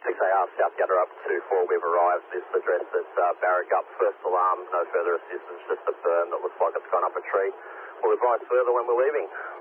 6AR South Yadder up to 4. We've arrived. This address is Barragup. First alarm, no further assistance, just a burn that looks like it's gone up a tree. We'll advise further when we're leaving.